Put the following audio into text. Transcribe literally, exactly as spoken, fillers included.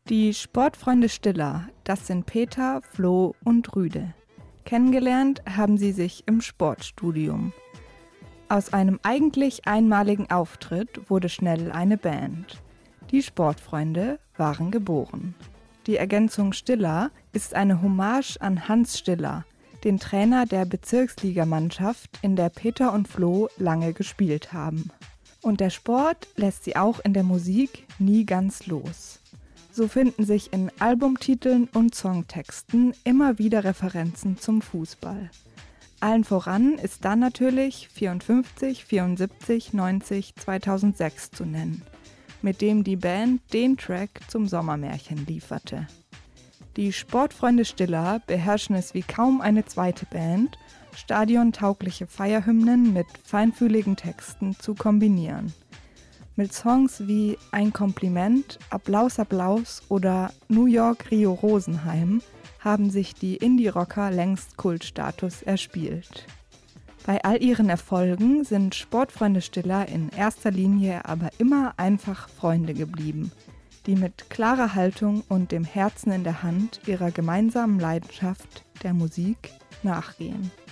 Die Sportfreunde Stiller, das sind Peter, Flo und Rüde. Kennengelernt haben sie sich im Sportstudium. Aus einem eigentlich einmaligen Auftritt wurde schnell eine Band. Die Sportfreunde waren geboren. Die Ergänzung Stiller ist eine Hommage an Hans Stiller, den Trainer der Bezirksligamannschaft, in der Peter und Flo lange gespielt haben. Und der Sport lässt sie auch in der Musik nie ganz los. So finden sich in Albumtiteln und Songtexten immer wieder Referenzen zum Fußball. Allen voran ist dann natürlich vierundfünfzig, vierundsiebzig, neunzig, zweitausendsechs zu nennen, mit dem die Band den Track zum Sommermärchen lieferte. Die Sportfreunde Stiller beherrschen es wie kaum eine zweite Band, stadiontaugliche Feierhymnen mit feinfühligen Texten zu kombinieren. Mit Songs wie Ein Kompliment, Applaus Applaus oder New York Rio Rosenheim haben sich die Indie-Rocker längst Kultstatus erspielt. Bei all ihren Erfolgen sind Sportfreunde Stiller in erster Linie aber immer einfach Freunde geblieben, die mit klarer Haltung und dem Herzen in der Hand ihrer gemeinsamen Leidenschaft der Musik nachgehen.